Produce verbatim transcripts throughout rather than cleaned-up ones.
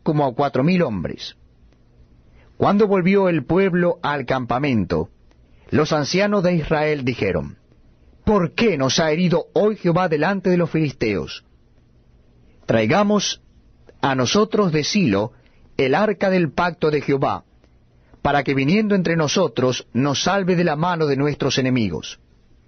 como a cuatro mil hombres. Cuando volvió el pueblo al campamento, los ancianos de Israel dijeron, ¿por qué nos ha herido hoy Jehová delante de los filisteos? Traigamos a nosotros de Silo el arca del pacto de Jehová, para que viniendo entre nosotros nos salve de la mano de nuestros enemigos.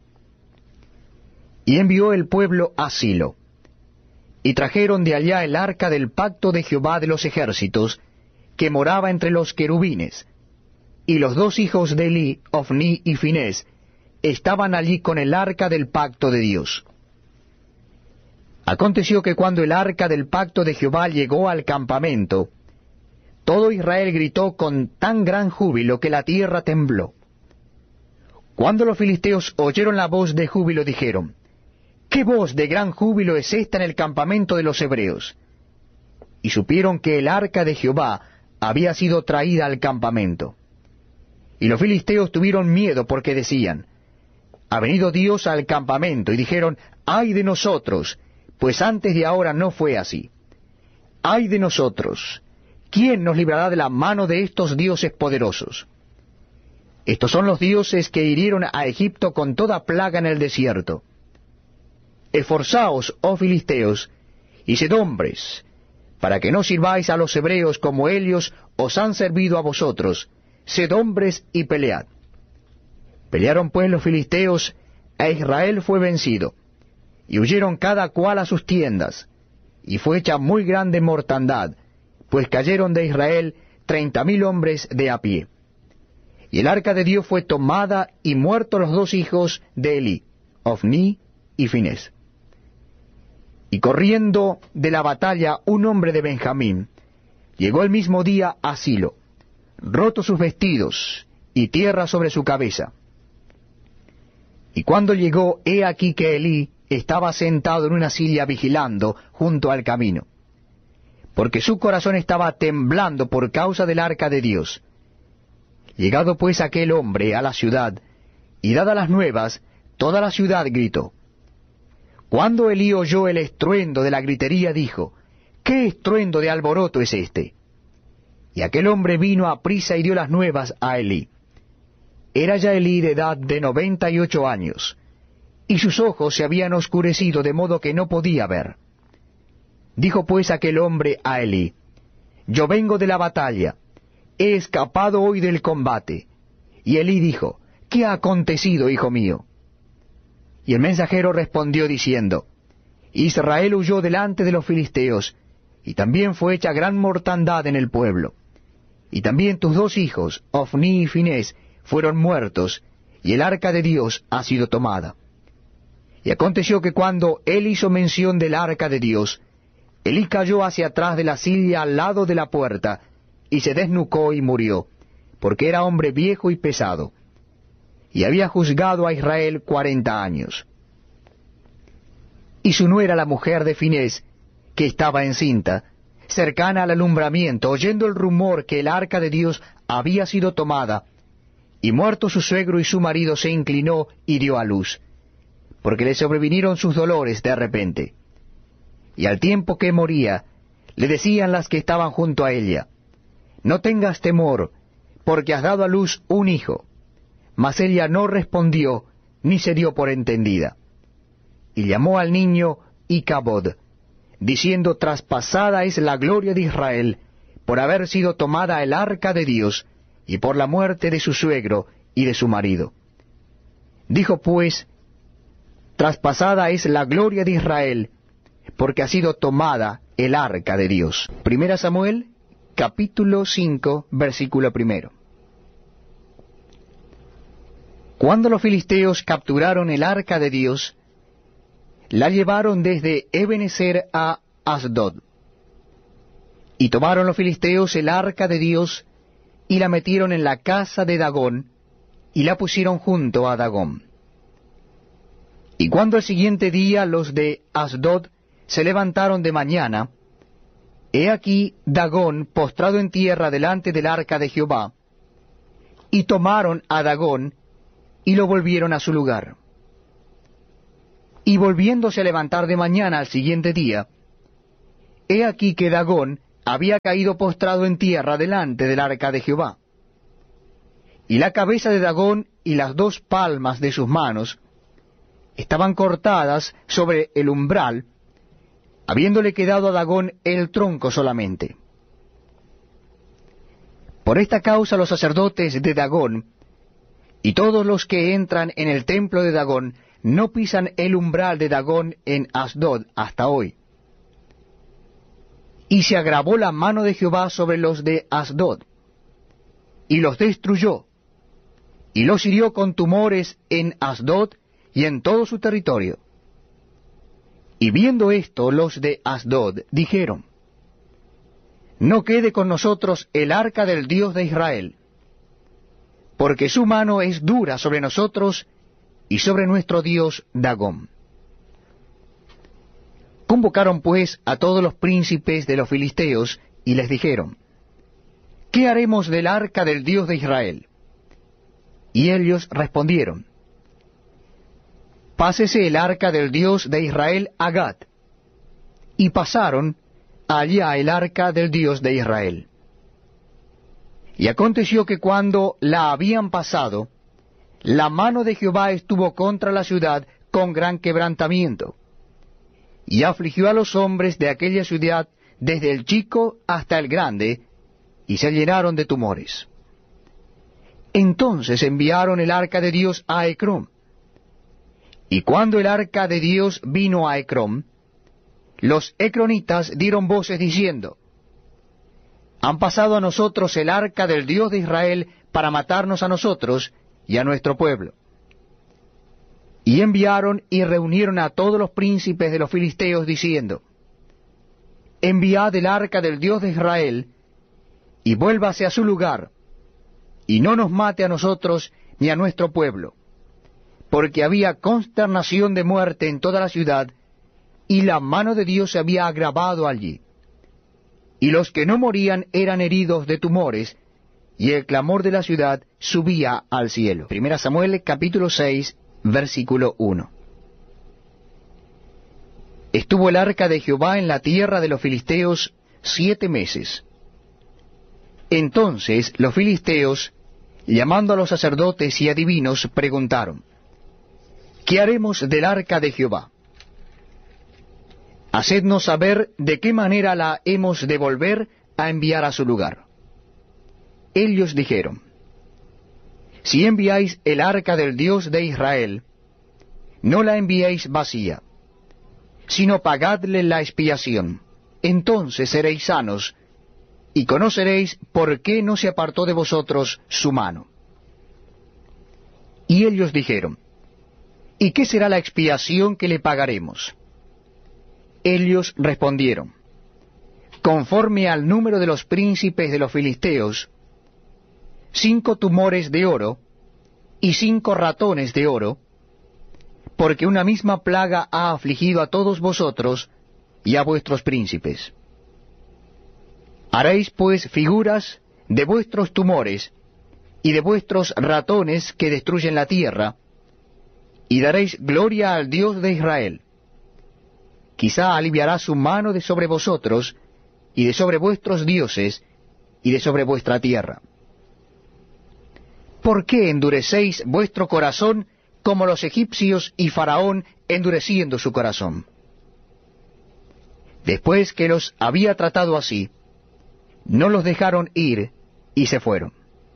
Y envió el pueblo a Silo, y trajeron de allá el arca del pacto de Jehová de los ejércitos, que moraba entre los querubines, y los dos hijos de Elí, Ofní y Finés, estaban allí con el arca del pacto de Dios. Aconteció que cuando el arca del pacto de Jehová llegó al campamento, todo Israel gritó con tan gran júbilo que la tierra tembló. Cuando los filisteos oyeron la voz de júbilo, dijeron, ¿qué voz de gran júbilo es esta en el campamento de los hebreos? Y supieron que el arca de Jehová había sido traída al campamento. Y los filisteos tuvieron miedo porque decían, ha venido Dios al campamento, y dijeron, ¡ay de nosotros! Pues antes de ahora no fue así. ¡Ay de nosotros! ¿Quién nos librará de la mano de estos dioses poderosos? Estos son los dioses que hirieron a Egipto con toda plaga en el desierto. Esforzaos, oh filisteos, y sed hombres, para que no sirváis a los hebreos como ellos os han servido a vosotros, sed hombres y pelead. Pelearon pues los filisteos, e Israel fue vencido, y huyeron cada cual a sus tiendas, y fue hecha muy grande mortandad, pues cayeron de Israel treinta mil hombres de a pie. Y el arca de Dios fue tomada, y muertos los dos hijos de Elí, Ofní y Finés. Y corriendo de la batalla un hombre de Benjamín, llegó el mismo día a Silo, rotos sus vestidos, y tierra sobre su cabeza. Y cuando llegó, he aquí que Elí estaba sentado en una silla vigilando junto al camino, porque su corazón estaba temblando por causa del arca de Dios. Llegado pues aquel hombre a la ciudad, y dadas las nuevas, toda la ciudad gritó. Cuando Elí oyó el estruendo de la gritería, dijo, ¿qué estruendo de alboroto es este? Y aquel hombre vino a prisa y dio las nuevas a Elí. Era ya Elí de edad de noventa y ocho años, y sus ojos se habían oscurecido de modo que no podía ver. Dijo pues aquel hombre a Elí, yo vengo de la batalla, he escapado hoy del combate. Y Elí dijo, ¿qué ha acontecido, hijo mío? Y el mensajero respondió diciendo, Israel huyó delante de los filisteos, y también fue hecha gran mortandad en el pueblo. Y también tus dos hijos, Ofní y Finés, fueron muertos, y el arca de Dios ha sido tomada. Y aconteció que cuando él hizo mención del arca de Dios, Elí cayó hacia atrás de la silla al lado de la puerta, y se desnucó y murió, porque era hombre viejo y pesado, y había juzgado a Israel cuarenta años. Y su nuera, la mujer de Finés, que estaba encinta, cercana al alumbramiento, oyendo el rumor que el arca de Dios había sido tomada, y muerto su suegro y su marido, se inclinó y dio a luz, porque le sobrevinieron sus dolores de repente. Y al tiempo que moría, le decían las que estaban junto a ella, no tengas temor, porque has dado a luz un hijo. Mas ella no respondió, ni se dio por entendida. Y llamó al niño Icabod, diciendo, traspasada es la gloria de Israel, por haber sido tomada el arca de Dios, y por la muerte de su suegro y de su marido. Dijo pues, traspasada es la gloria de Israel, porque ha sido tomada el arca de Dios. Primera Samuel, capítulo cinco, versículo primero. Cuando los filisteos capturaron el arca de Dios, la llevaron desde Ebenezer a Asdod. Y tomaron los filisteos el arca de Dios, y la metieron en la casa de Dagón, y la pusieron junto a Dagón. Y cuando el siguiente día los de Asdod se levantaron de mañana, he aquí Dagón postrado en tierra delante del arca de Jehová, y tomaron a Dagón, y lo volvieron a su lugar. Y volviéndose a levantar de mañana al siguiente día, he aquí que Dagón había caído postrado en tierra delante del arca de Jehová. Y la cabeza de Dagón y las dos palmas de sus manos estaban cortadas sobre el umbral, habiéndole quedado a Dagón el tronco solamente. Por esta causa los sacerdotes de Dagón y todos los que entran en el templo de Dagón no pisan el umbral de Dagón en Asdod hasta hoy. Y se agravó la mano de Jehová sobre los de Asdod, y los destruyó, y los hirió con tumores en Asdod y en todo su territorio. Y viendo esto, los de Asdod dijeron: no quede con nosotros el arca del Dios de Israel, porque su mano es dura sobre nosotros y sobre nuestro Dios Dagón. Convocaron pues a todos los príncipes de los filisteos, y les dijeron: ¿qué haremos del arca del Dios de Israel? Y ellos respondieron: pásese el arca del Dios de Israel a Gat. Y pasaron allá el arca del Dios de Israel. Y aconteció que cuando la habían pasado, la mano de Jehová estuvo contra la ciudad con gran quebrantamiento, y afligió a los hombres de aquella ciudad desde el chico hasta el grande, y se llenaron de tumores. Entonces enviaron el arca de Dios a Ecrón. Y cuando el arca de Dios vino a Ecrón, los ecronitas dieron voces diciendo: han pasado a nosotros el arca del Dios de Israel para matarnos a nosotros y a nuestro pueblo. Y enviaron y reunieron a todos los príncipes de los filisteos, diciendo: enviad el arca del Dios de Israel, y vuélvase a su lugar, y no nos mate a nosotros ni a nuestro pueblo, porque había consternación de muerte en toda la ciudad, y la mano de Dios se había agravado allí. Y los que no morían eran heridos de tumores, y el clamor de la ciudad subía al cielo. Primera Samuel capítulo seis, versículo uno. Estuvo el arca de Jehová en la tierra de los filisteos siete meses. Entonces los filisteos, llamando a los sacerdotes y adivinos, preguntaron: ¿qué haremos del arca de Jehová? Hacednos saber de qué manera la hemos de volver a enviar a su lugar. Ellos dijeron: si enviáis el arca del Dios de Israel, no la enviéis vacía, sino pagadle la expiación, entonces seréis sanos, y conoceréis por qué no se apartó de vosotros su mano. Y ellos dijeron: ¿y qué será la expiación que le pagaremos? Ellos respondieron: conforme al número de los príncipes de los filisteos, cinco tumores de oro y cinco ratones de oro, porque una misma plaga ha afligido a todos vosotros y a vuestros príncipes. Haréis pues figuras de vuestros tumores y de vuestros ratones que destruyen la tierra, y daréis gloria al Dios de Israel. Quizá aliviará su mano de sobre vosotros, y de sobre vuestros dioses, y de sobre vuestra tierra. ¿Por qué endurecéis vuestro corazón como los egipcios y Faraón endureciendo su corazón? Después que los había tratado así, no los dejaron ir, y se fueron.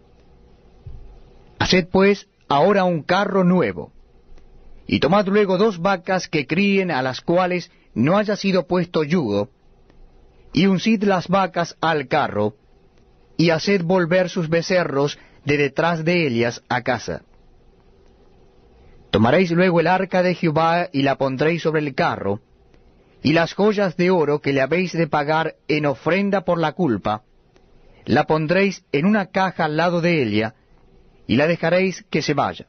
Haced pues ahora un carro nuevo, y tomad luego dos vacas que críen, a las cuales no haya sido puesto yugo, y uncid las vacas al carro, y haced volver sus becerros de detrás de ellas a casa. Tomaréis luego el arca de Jehová, y la pondréis sobre el carro, y las joyas de oro que le habéis de pagar en ofrenda por la culpa, la pondréis en una caja al lado de ella, y la dejaréis que se vaya.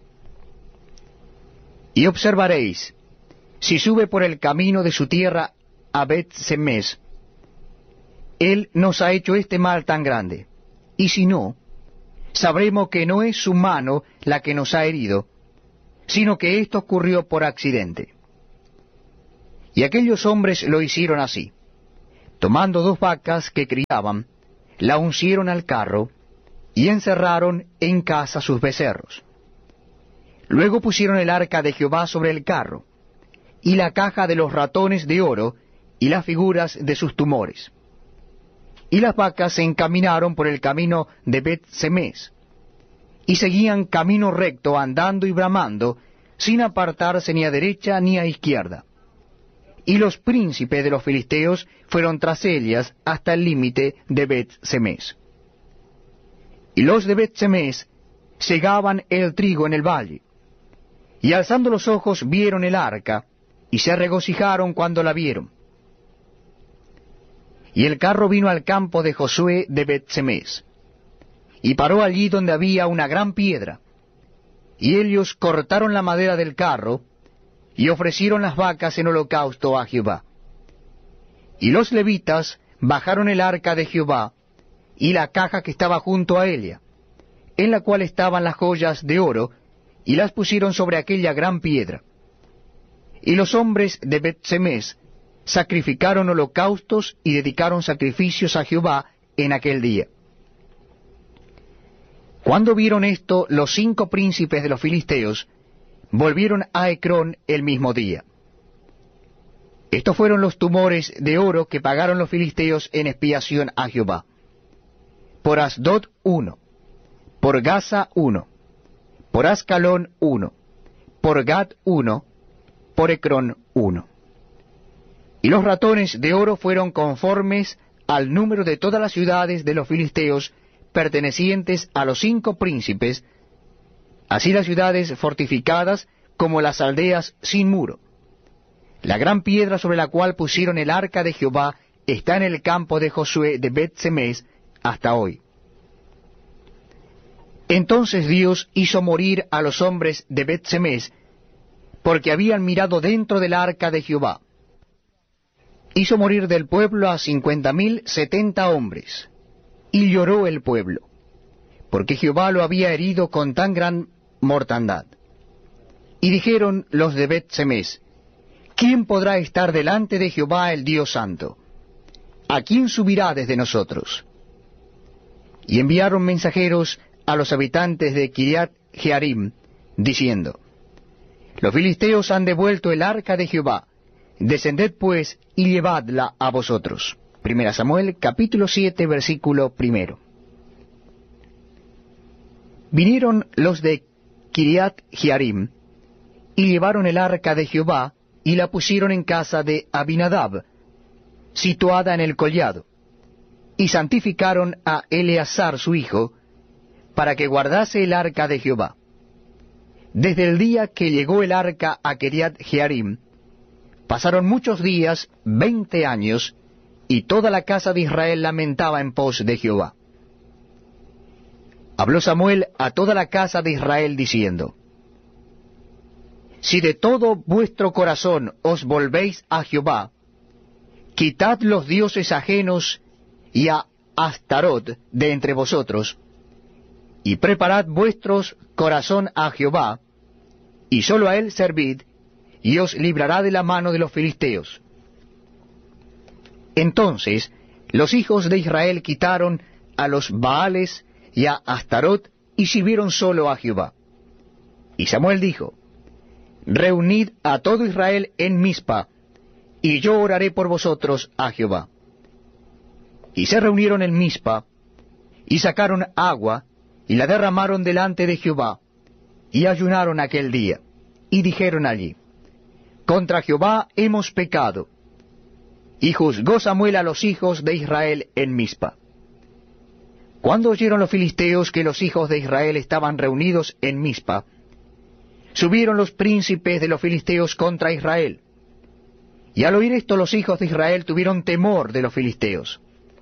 Y observaréis, si sube por el camino de su tierra a Bet-Semes, él nos ha hecho este mal tan grande, y si no, sabremos que no es su mano la que nos ha herido, sino que esto ocurrió por accidente. Y aquellos hombres lo hicieron así. tomando dos vacas que criaban, la uncieron al carro, y encerraron en casa sus becerros. Luego pusieron el arca de Jehová sobre el carro, y la caja de los ratones de oro, y las figuras de sus tumores. Y las vacas se encaminaron por el camino de Bet-Semes, y seguían camino recto, andando y bramando, sin apartarse ni a derecha ni a izquierda. Y los príncipes de los filisteos fueron tras ellas hasta el límite de Bet-Semes. Y los de Bet-Semes segaban el trigo en el valle, y alzando los ojos vieron el arca, y se regocijaron cuando la vieron. Y el carro vino al campo de Josué de Bet-Semes, y paró allí donde había una gran piedra. Y ellos cortaron la madera del carro, y ofrecieron las vacas en holocausto a Jehová. Y los levitas bajaron el arca de Jehová, y la caja que estaba junto a ella, en la cual estaban las joyas de oro, y las pusieron sobre aquella gran piedra. Y los hombres de Bet-Semes sacrificaron holocaustos y dedicaron sacrificios a Jehová en aquel día. Cuando vieron esto, los cinco príncipes de los filisteos volvieron a Ecrón el mismo día. Estos fueron los tumores de oro que pagaron los filisteos en expiación a Jehová. Por Asdod uno, por Gaza uno, por Ascalón uno, por Gat uno, por Ecrón uno. Y los ratones de oro fueron conformes al número de todas las ciudades de los filisteos pertenecientes a los cinco príncipes, así las ciudades fortificadas como las aldeas sin muro. La gran piedra sobre la cual pusieron el arca de Jehová está en el campo de Josué de Bet-Semes hasta hoy. Entonces Dios hizo morir a los hombres de Bet-Semes, porque habían mirado dentro del arca de Jehová. Hizo morir del pueblo a cincuenta mil setenta hombres, y lloró el pueblo, porque Jehová lo había herido con tan gran mortandad. Y dijeron los de Bet-Semes: ¿quién podrá estar delante de Jehová el Dios Santo? ¿A quién subirá desde nosotros? Y enviaron mensajeros a los habitantes de Kiriat Jearim, diciendo: los filisteos han devuelto el arca de Jehová, descended pues y llevadla a vosotros. Primera Samuel, capítulo siete, versículo primero. Vinieron los de Kiriat Jearim, y llevaron el arca de Jehová, y la pusieron en casa de Abinadab, situada en el collado, y santificaron a Eleazar su hijo, para que guardase el arca de Jehová. Desde el día que llegó el arca a Kiriat Jearim, pasaron muchos días, veinte años, y toda la casa de Israel lamentaba en pos de Jehová. Habló Samuel a toda la casa de Israel diciendo: si de todo vuestro corazón os volvéis a Jehová, quitad los dioses ajenos y a Astarot de entre vosotros, y preparad vuestros corazón a Jehová, y sólo a él servid, y os librará de la mano de los filisteos. Entonces los hijos de Israel quitaron a los Baales y a Astarot, y sirvieron solo a Jehová. Y Samuel dijo: reunid a todo Israel en Mizpa, y yo oraré por vosotros a Jehová. Y se reunieron en Mizpa, y sacaron agua, y la derramaron delante de Jehová, y ayunaron aquel día, y dijeron allí: contra Jehová hemos pecado. Y juzgó Samuel a los hijos de Israel en Mizpa. Cuando oyeron los filisteos que los hijos de Israel estaban reunidos en Mizpa, subieron los príncipes de los filisteos contra Israel. Y al oír esto los hijos de Israel tuvieron temor de los filisteos.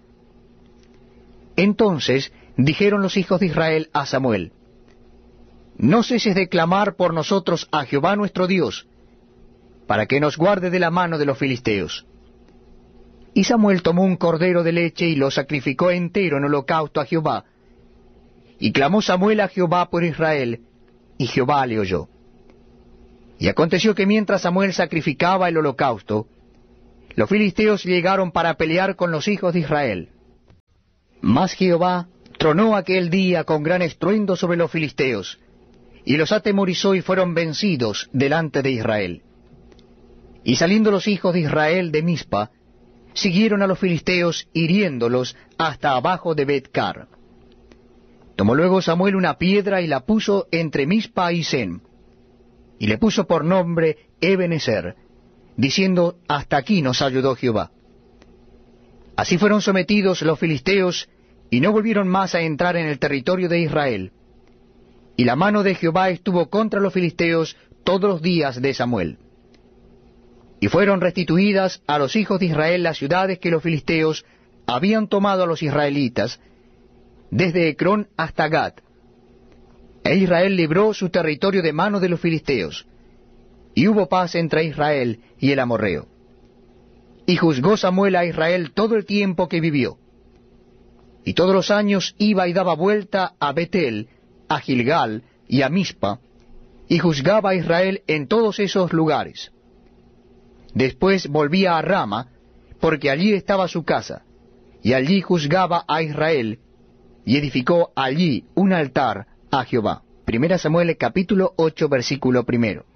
Entonces dijeron los hijos de Israel a Samuel: no ceses de clamar por nosotros a Jehová nuestro Dios, para que nos guarde de la mano de los filisteos. Y Samuel tomó un cordero de leche y lo sacrificó entero en holocausto a Jehová. Y clamó Samuel a Jehová por Israel, y Jehová le oyó. Y aconteció que mientras Samuel sacrificaba el holocausto, los filisteos llegaron para pelear con los hijos de Israel. Mas Jehová tronó aquel día con gran estruendo sobre los filisteos, y los atemorizó y fueron vencidos delante de Israel. Y saliendo los hijos de Israel de Mizpa, siguieron a los filisteos hiriéndolos hasta abajo de Bet-car. Tomó luego Samuel una piedra y la puso entre Mizpa y Sen, y le puso por nombre Ebenezer, diciendo, hasta aquí nos ayudó Jehová. Así fueron sometidos los filisteos, y no volvieron más a entrar en el territorio de Israel. Y la mano de Jehová estuvo contra los filisteos todos los días de Samuel. Y fueron restituidas a los hijos de Israel las ciudades que los filisteos habían tomado a los israelitas, desde Ecrón hasta Gat. E Israel libró su territorio de mano de los filisteos, y hubo paz entre Israel y el amorreo. Y juzgó Samuel a Israel todo el tiempo que vivió. Y todos los años iba y daba vuelta a Betel, a Gilgal y a Mizpa, y juzgaba a Israel en todos esos lugares. Después volvía a Rama, porque allí estaba su casa, y allí juzgaba a Israel, y edificó allí un altar a Jehová. Primera Samuel capítulo ocho versículo primero.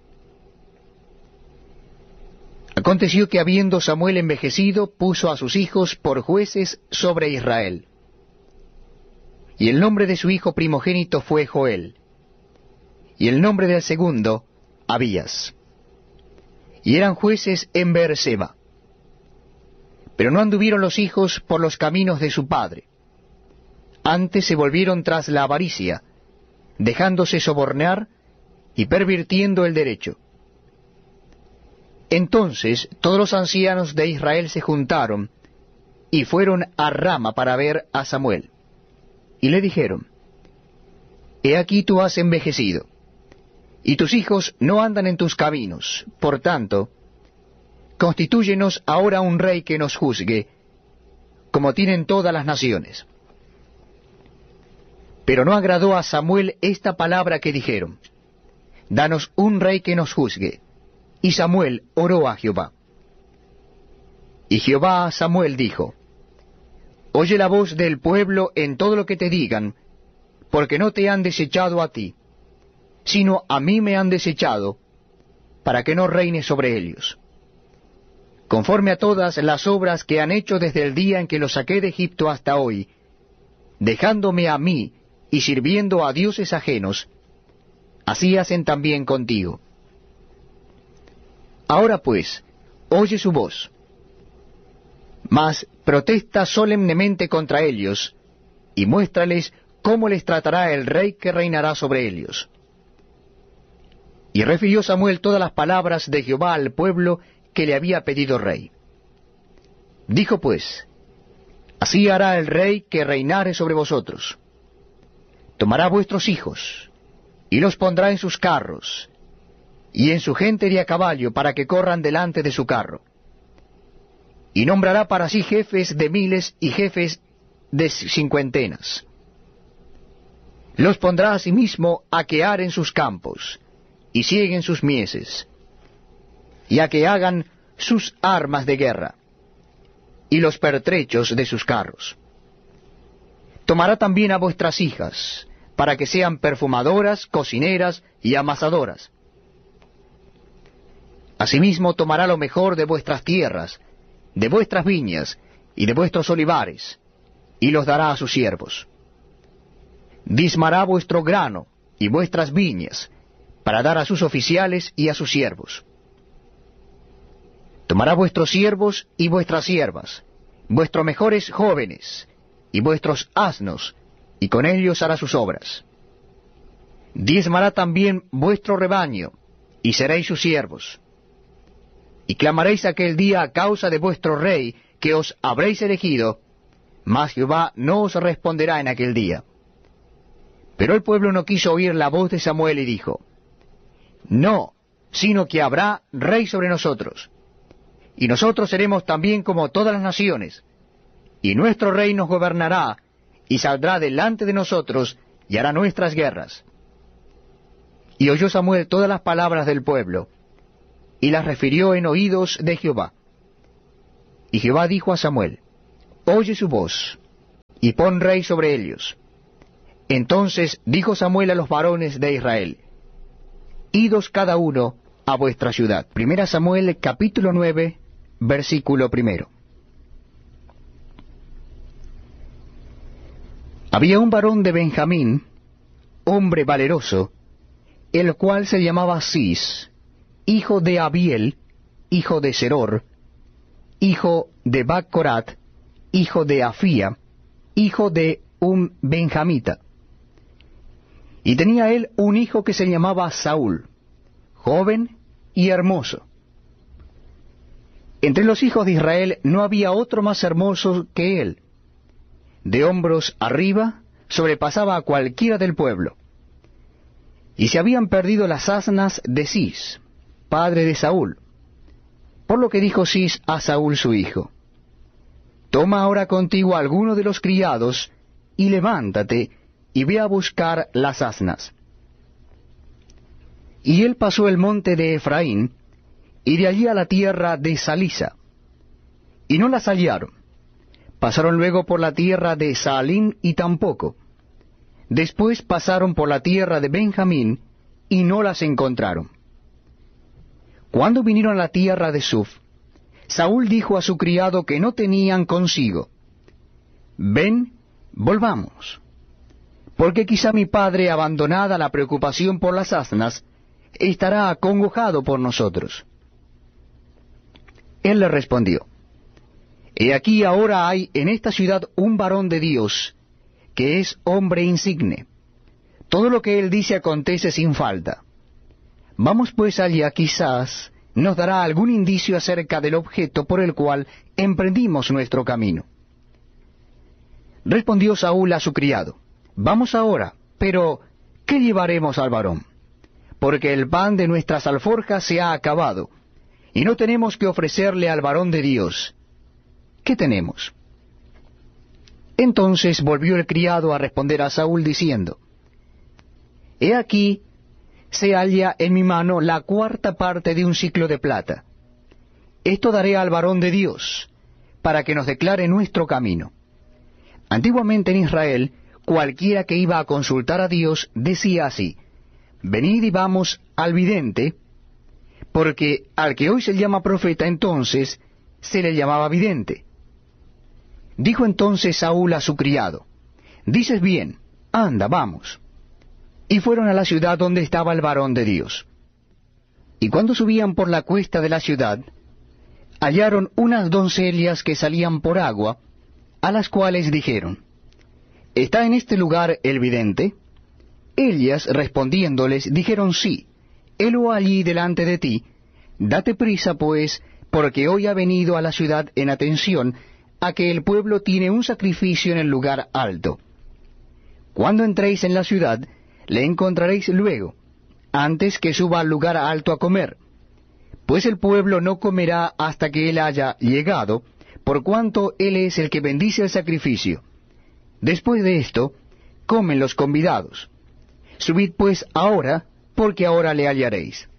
Aconteció que habiendo Samuel envejecido, puso a sus hijos por jueces sobre Israel. Y el nombre de su hijo primogénito fue Joel, y el nombre del segundo, Abías. Y eran jueces en Beerseba. Pero no anduvieron los hijos por los caminos de su padre. Antes se volvieron tras la avaricia, dejándose sobornar y pervirtiendo el derecho. Entonces todos los ancianos de Israel se juntaron, y fueron a Rama para ver a Samuel. Y le dijeron, He aquí tú has envejecido, y tus hijos no andan en tus caminos. Por tanto, constitúyenos ahora un rey que nos juzgue, como tienen todas las naciones. Pero no agradó a Samuel esta palabra que dijeron, Danos un rey que nos juzgue. Y Samuel oró a Jehová. Y Jehová a Samuel dijo, Oye la voz del pueblo en todo lo que te digan, porque no te han desechado a ti, sino a mí me han desechado, para que no reine sobre ellos. Conforme a todas las obras que han hecho desde el día en que los saqué de Egipto hasta hoy, dejándome a mí y sirviendo a dioses ajenos, así hacen también contigo. Ahora pues, oye su voz. Mas protesta solemnemente contra ellos, y muéstrales cómo les tratará el rey que reinará sobre ellos. Y refirió Samuel todas las palabras de Jehová al pueblo que le había pedido rey. Dijo pues, Así hará el rey que reinare sobre vosotros. Tomará vuestros hijos, y los pondrá en sus carros, y en su gente de a caballo, para que corran delante de su carro. Y nombrará para sí jefes de miles y jefes de cincuentenas. Los pondrá asimismo a que aren sus campos, y sieguen sus mieses, y a que hagan sus armas de guerra, y los pertrechos de sus carros. Tomará también a vuestras hijas, para que sean perfumadoras, cocineras y amasadoras. Asimismo tomará lo mejor de vuestras tierras, de vuestras viñas y de vuestros olivares, y los dará a sus siervos. Dizmará vuestro grano y vuestras viñas, para dar a sus oficiales y a sus siervos. Tomará vuestros siervos y vuestras siervas, vuestros mejores jóvenes y vuestros asnos, y con ellos hará sus obras. Diezmará también vuestro rebaño, y seréis sus siervos. Y clamaréis aquel día a causa de vuestro rey, que os habréis elegido, mas Jehová no os responderá en aquel día. Pero el pueblo no quiso oír la voz de Samuel y dijo, No, sino que habrá rey sobre nosotros, y nosotros seremos también como todas las naciones, y nuestro rey nos gobernará, y saldrá delante de nosotros, y hará nuestras guerras. Y oyó Samuel todas las palabras del pueblo, y las refirió en oídos de Jehová. Y Jehová dijo a Samuel, oye su voz, y pon rey sobre ellos. Entonces dijo Samuel a los varones de Israel, idos cada uno a vuestra ciudad. Primera Samuel capítulo nueve, versículo primero. Había un varón de Benjamín, hombre valeroso, el cual se llamaba Cis, hijo de Abiel, hijo de Seror, hijo de Baccorat, hijo de Afía, hijo de un benjamita. Y tenía él un hijo que se llamaba Saúl, joven y hermoso. Entre los hijos de Israel no había otro más hermoso que él. De hombros arriba sobrepasaba a cualquiera del pueblo. Y se habían perdido las asnas de Cis, padre de Saúl. Por lo que dijo Cis a Saúl su hijo, toma ahora contigo a alguno de los criados, y levántate, y ve a buscar las asnas. Y él pasó el monte de Efraín, y de allí a la tierra de Salisa, y no las hallaron. Pasaron luego por la tierra de Saalín, y tampoco. Después pasaron por la tierra de Benjamín, y no las encontraron. Cuando vinieron a la tierra de Suf, Saúl dijo a su criado que no tenían consigo, ven, volvamos, porque quizá mi padre, abandonada la preocupación por las asnas, estará acongojado por nosotros. Él le respondió, he aquí ahora hay en esta ciudad un varón de Dios, que es hombre insigne. Todo lo que él dice acontece sin falta. Vamos pues allá, quizás nos dará algún indicio acerca del objeto por el cual emprendimos nuestro camino. Respondió Saúl a su criado, vamos ahora, pero ¿qué llevaremos al varón? Porque el pan de nuestras alforjas se ha acabado, y no tenemos que ofrecerle al varón de Dios. ¿Qué tenemos? Entonces volvió el criado a responder a Saúl diciendo, he aquí, se halla en mi mano la cuarta parte de un siclo de plata. Esto daré al varón de Dios, para que nos declare nuestro camino. Antiguamente en Israel, cualquiera que iba a consultar a Dios decía así, venid y vamos al vidente, porque al que hoy se llama profeta entonces se le llamaba vidente. Dijo entonces Saúl a su criado, dices bien, anda, vamos. Y fueron a la ciudad donde estaba el varón de Dios. Y cuando subían por la cuesta de la ciudad, hallaron unas doncellas que salían por agua, a las cuales dijeron, ¿está en este lugar el vidente? Ellas, respondiéndoles, dijeron, sí, helo allí delante de ti. Date prisa, pues, porque hoy ha venido a la ciudad en atención a que el pueblo tiene un sacrificio en el lugar alto. Cuando entréis en la ciudad, le encontraréis luego, antes que suba al lugar alto a comer, pues el pueblo no comerá hasta que él haya llegado, por cuanto él es el que bendice el sacrificio. Después de esto, comen los convidados. Subid pues ahora, porque ahora le hallaréis.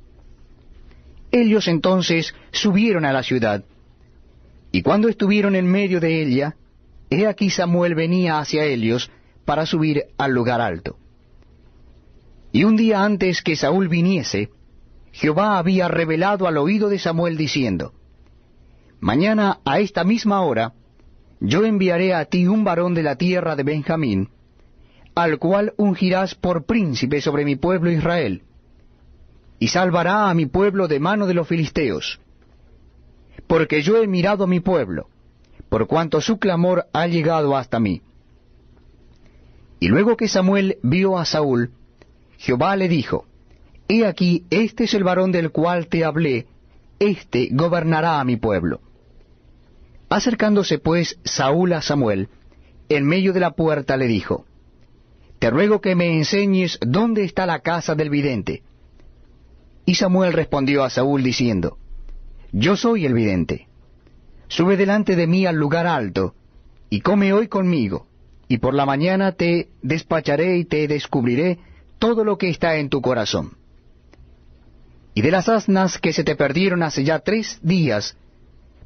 Ellos entonces subieron a la ciudad, y cuando estuvieron en medio de ella, he aquí Samuel venía hacia ellos para subir al lugar alto. Y un día antes que Saúl viniese, Jehová había revelado al oído de Samuel diciendo, mañana a esta misma hora yo enviaré a ti un varón de la tierra de Benjamín, al cual ungirás por príncipe sobre mi pueblo Israel, y salvará a mi pueblo de mano de los filisteos. Porque yo he mirado a mi pueblo, por cuanto su clamor ha llegado hasta mí. Y luego que Samuel vio a Saúl, Jehová le dijo, he aquí, este es el varón del cual te hablé, éste gobernará a mi pueblo. Acercándose pues Saúl a Samuel, en medio de la puerta le dijo, te ruego que me enseñes dónde está la casa del vidente. Y Samuel respondió a Saúl diciendo, yo soy el vidente. Sube delante de mí al lugar alto, y come hoy conmigo, y por la mañana te despacharé y te descubriré todo lo que está en tu corazón. Y de las asnas que se te perdieron hace ya tres días,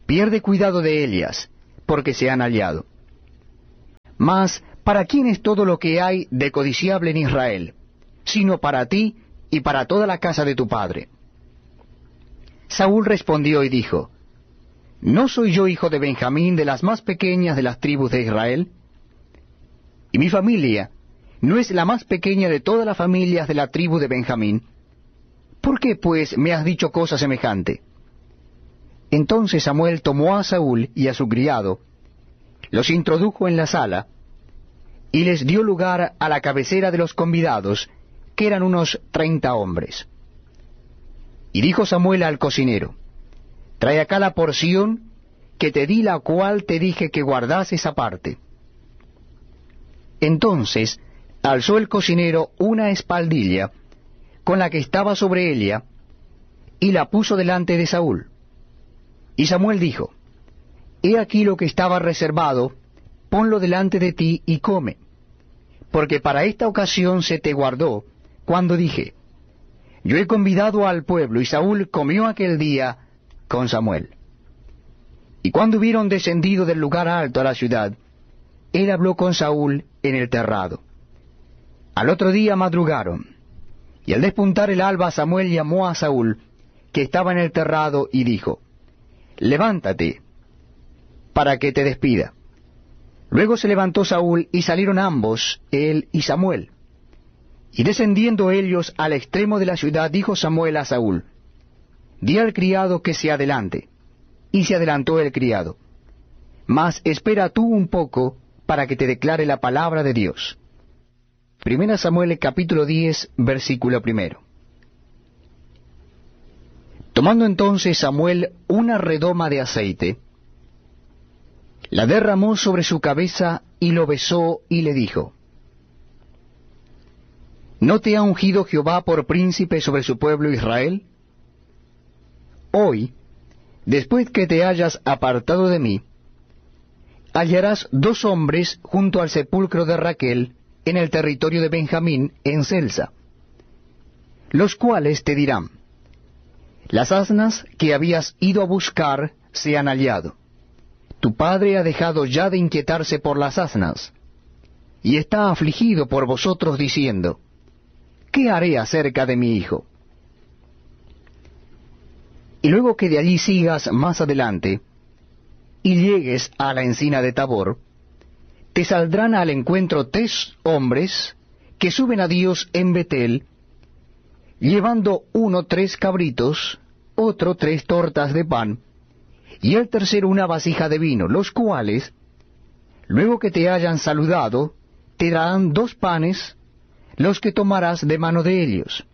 pierde cuidado de ellas, porque se han hallado. Mas, ¿para quién es todo lo que hay de codiciable en Israel, sino para ti y para toda la casa de tu padre? Saúl respondió y dijo, ¿no soy yo hijo de Benjamín, de las más pequeñas de las tribus de Israel? Y mi familia no es la más pequeña de todas las familias de la tribu de Benjamín. ¿Por qué, pues, me has dicho cosa semejante? Entonces Samuel tomó a Saúl y a su criado, los introdujo en la sala, y les dio lugar a la cabecera de los convidados, que eran unos treinta hombres. Y dijo Samuel al cocinero, trae acá la porción que te di, la cual te dije que guardases aparte. Entonces alzó el cocinero una espaldilla con la que estaba sobre ella, y la puso delante de Saúl. Y Samuel dijo, he aquí lo que estaba reservado, ponlo delante de ti y come, porque para esta ocasión se te guardó, cuando dije, yo he convidado al pueblo, y Saúl comió aquel día con Samuel. Y cuando hubieron descendido del lugar alto a la ciudad, él habló con Saúl en el terrado. Al otro día madrugaron, y al despuntar el alba Samuel llamó a Saúl, que estaba en el terrado, y dijo, levántate, para que te despida. Luego se levantó Saúl, y salieron ambos, él y Samuel. Y descendiendo ellos al extremo de la ciudad, dijo Samuel a Saúl, di al criado que se adelante. Y se adelantó el criado. Mas espera tú un poco, para que te declare la palabra de Dios. Primera Samuel capítulo diez, versículo primero. Tomando entonces Samuel una redoma de aceite, la derramó sobre su cabeza, y lo besó, y le dijo, ¿no te ha ungido Jehová por príncipe sobre su pueblo Israel? Hoy, después que te hayas apartado de mí, hallarás dos hombres junto al sepulcro de Raquel, en el territorio de Benjamín, en Selsa, los cuales te dirán, las asnas que habías ido a buscar se han hallado. Tu padre ha dejado ya de inquietarse por las asnas, y está afligido por vosotros diciendo, ¿qué haré acerca de mi hijo? Y luego que de allí sigas más adelante, y llegues a la encina de Tabor, te saldrán al encuentro tres hombres que suben a Dios en Betel, llevando uno tres cabritos, otro tres tortas de pan, y el tercero una vasija de vino, los cuales, luego que te hayan saludado, te darán dos panes, los que tomarás de mano de ellos.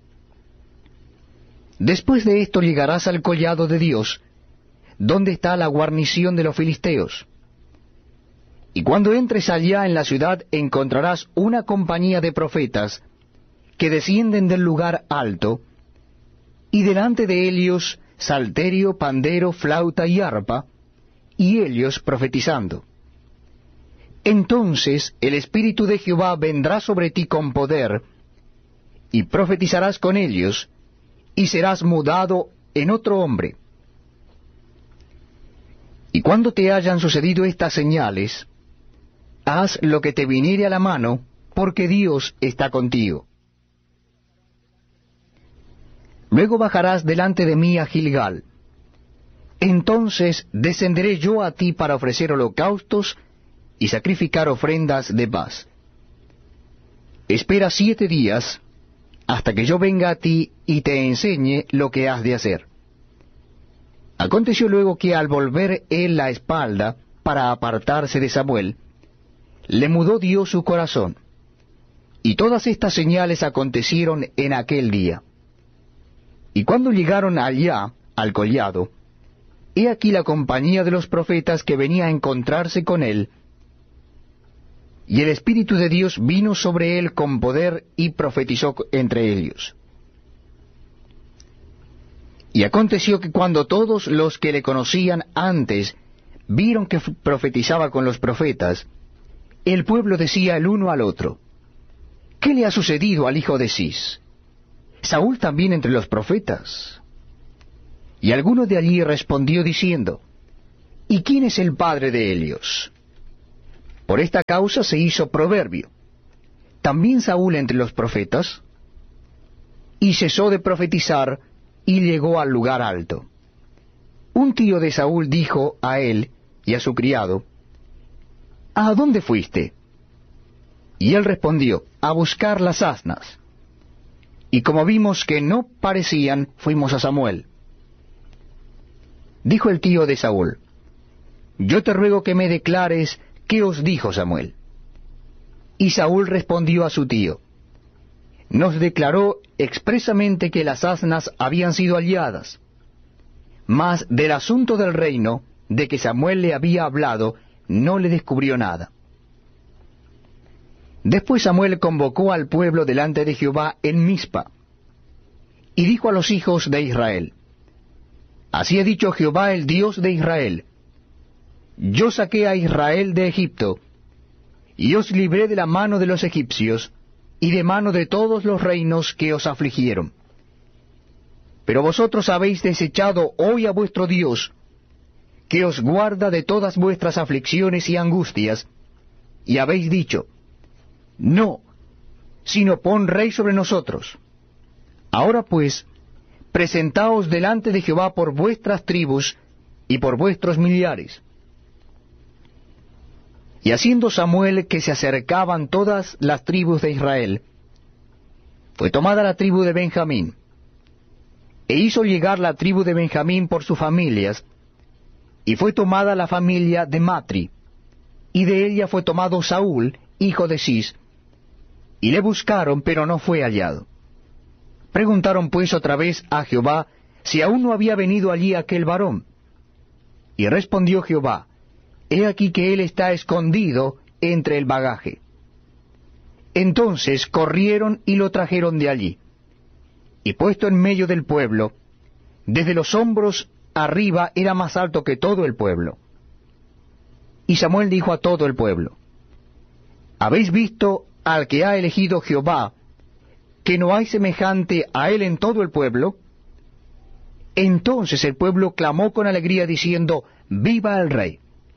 Después de esto llegarás al collado de Dios, donde está la guarnición de los filisteos. Y cuando entres allá en la ciudad encontrarás una compañía de profetas que descienden del lugar alto, y delante de ellos salterio, pandero, flauta y arpa, y ellos profetizando. Entonces el Espíritu de Jehová vendrá sobre ti con poder, y profetizarás con ellos, y serás mudado en otro hombre. Y cuando te hayan sucedido estas señales, haz lo que te viniere a la mano, porque Dios está contigo. Luego bajarás delante de mí a Gilgal. Entonces descenderé yo a ti para ofrecer holocaustos y sacrificar ofrendas de paz. Espera siete días hasta que yo venga a ti y te enseñe lo que has de hacer. Aconteció luego que al volver él la espalda para apartarse de Samuel, le mudó Dios su corazón. Y todas estas señales acontecieron en aquel día. Y cuando llegaron allá, al collado, he aquí la compañía de los profetas que venía a encontrarse con él, y el Espíritu de Dios vino sobre él con poder y profetizó entre ellos. Y aconteció que cuando todos los que le conocían antes vieron que profetizaba con los profetas, el pueblo decía el uno al otro, ¿qué le ha sucedido al hijo de Cis? ¿Saúl también entre los profetas? Y alguno de allí respondió diciendo, ¿Y quién es el padre de Helios? Por esta causa se hizo proverbio. ¿También Saúl entre los profetas? Y cesó de profetizar, y llegó al lugar alto. Un tío de Saúl dijo a él y a su criado, ¿A dónde fuiste? Y él respondió, a buscar las asnas. Y como vimos que no parecían, fuimos a Samuel. Dijo el tío de Saúl, yo te ruego que me declares qué os dijo Samuel. Y Saúl respondió a su tío, nos declaró expresamente que las asnas habían sido halladas, mas del asunto del reino, de que Samuel le había hablado, no le descubrió nada. Después Samuel convocó al pueblo delante de Jehová en Mizpa, y dijo a los hijos de Israel, así ha dicho Jehová el Dios de Israel, yo saqué a Israel de Egipto, y os libré de la mano de los egipcios, y de mano de todos los reinos que os afligieron. Pero vosotros habéis desechado hoy a vuestro Dios, que os guarda de todas vuestras aflicciones y angustias, y habéis dicho, no, sino pon rey sobre nosotros. Ahora pues, presentaos delante de Jehová por vuestras tribus y por vuestros millares. Y haciendo Samuel que se acercaban todas las tribus de Israel, fue tomada la tribu de Benjamín, e hizo llegar la tribu de Benjamín por sus familias, y fue tomada la familia de Matri, y de ella fue tomado Saúl, hijo de Cis, y le buscaron, pero no fue hallado. Preguntaron pues otra vez a Jehová si aún no había venido allí aquel varón. Y respondió Jehová, he aquí que él está escondido entre el bagaje. Entonces corrieron y lo trajeron de allí. Y puesto en medio del pueblo, desde los hombros arriba era más alto que todo el pueblo. Y Samuel dijo a todo el pueblo, ¿habéis visto al que ha elegido Jehová, que no hay semejante a él en todo el pueblo? Entonces el pueblo clamó con alegría diciendo, ¡viva el rey!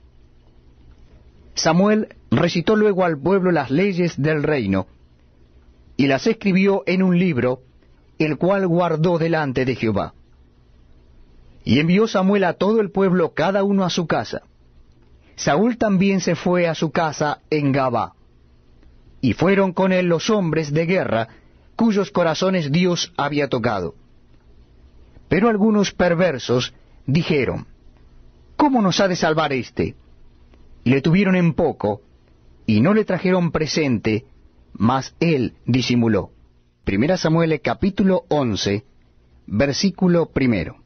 Samuel recitó luego al pueblo las leyes del reino, y las escribió en un libro, el cual guardó delante de Jehová. Y envió Samuel a todo el pueblo cada uno a su casa. Saúl también se fue a su casa en Gabá. Y fueron con él los hombres de guerra, cuyos corazones Dios había tocado. Pero algunos perversos dijeron, ¿cómo nos ha de salvar éste? Y le tuvieron en poco, y no le trajeron presente, mas él disimuló. Primera Samuel capítulo once, versículo primero.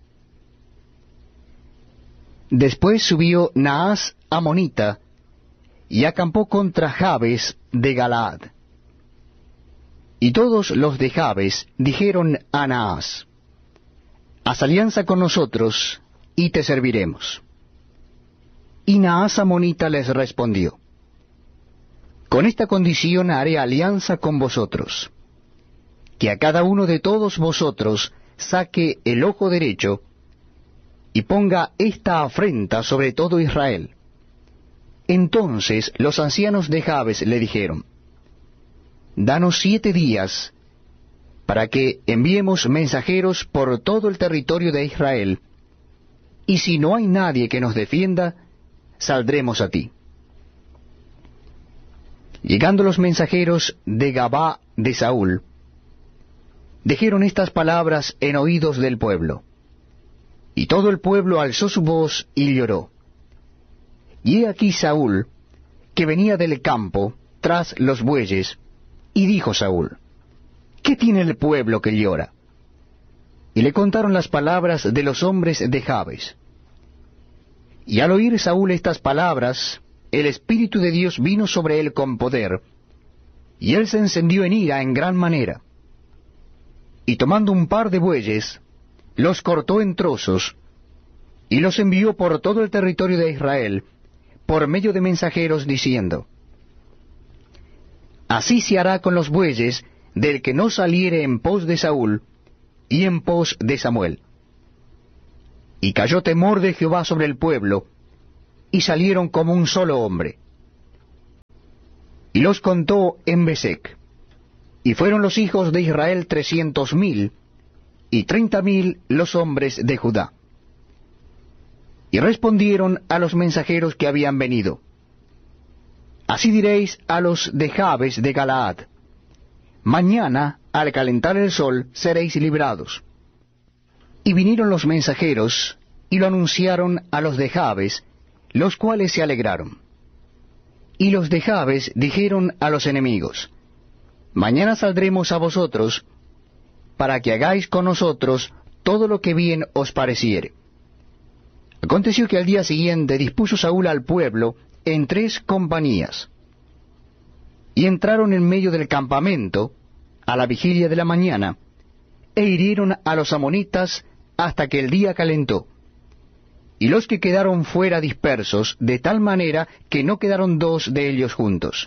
Después subió Naas amonita, y acampó contra Jabes de Galaad. Y todos los de Jabes dijeron a Naas, haz alianza con nosotros, y te serviremos. Y Naas amonita les respondió, con esta condición haré alianza con vosotros, que a cada uno de todos vosotros saque el ojo derecho, y ponga esta afrenta sobre todo Israel. Entonces los ancianos de Jabes le dijeron, danos siete días, para que enviemos mensajeros por todo el territorio de Israel, y si no hay nadie que nos defienda, saldremos a ti. Llegando los mensajeros de Gabá de Saúl, dijeron estas palabras en oídos del pueblo. Y todo el pueblo alzó su voz y lloró. Y he aquí Saúl, que venía del campo, tras los bueyes, y dijo Saúl, ¿qué tiene el pueblo que llora? Y le contaron las palabras de los hombres de Jabes. Y al oír Saúl estas palabras, el Espíritu de Dios vino sobre él con poder, y él se encendió en ira en gran manera. Y tomando un par de bueyes, los cortó en trozos, y los envió por todo el territorio de Israel, por medio de mensajeros, diciendo, así se hará con los bueyes del que no saliere en pos de Saúl, y en pos de Samuel. Y cayó temor de Jehová sobre el pueblo, y salieron como un solo hombre. Y los contó en Besec. Y fueron los hijos de Israel trescientos mil, y treinta mil los hombres de Judá. Y respondieron a los mensajeros que habían venido: Así diréis a los de Jabes de Galaad: Mañana, al calentar el sol, seréis librados. Y vinieron los mensajeros, y lo anunciaron a los de Jabes, los cuales se alegraron. Y los de Jabes dijeron a los enemigos: Mañana saldremos a vosotros, para que hagáis con nosotros todo lo que bien os pareciere. Aconteció que al día siguiente dispuso Saúl al pueblo en tres compañías, y entraron en medio del campamento a la vigilia de la mañana, e hirieron a los amonitas hasta que el día calentó. Y los que quedaron fuera dispersos, de tal manera que no quedaron dos de ellos juntos.